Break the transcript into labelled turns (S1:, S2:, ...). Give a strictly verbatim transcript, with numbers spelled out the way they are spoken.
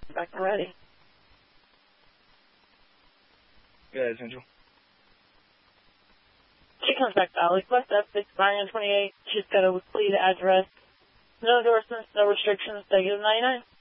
S1: Back and ready.
S2: Good, Central.
S1: She comes back to Alex West F six, Marion twenty-eight. She's got a complete address. No endorsements, no restrictions. Negative ninety-nine.